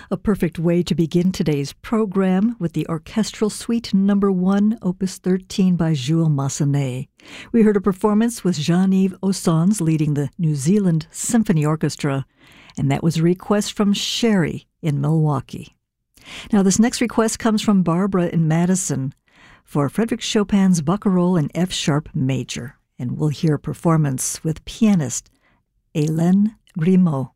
A perfect way to begin today's program with the Orchestral Suite No. 1, Opus 13 by Jules Massenet. We heard a performance with Jean-Yves Ossons leading the New Zealand Symphony Orchestra, and that was a request from Sherry in Milwaukee. Now, this next request comes from Barbara in Madison for Frédéric Chopin's Barcarolle in F-sharp major, and we'll hear a performance with pianist Hélène Grimaud.